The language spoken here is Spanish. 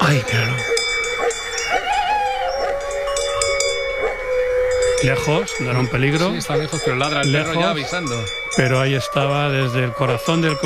Ay, míralo. Lejos, no era un peligro. Sí, está lejos, pero ladra el perro ya avisando. Pero ahí estaba desde el corazón del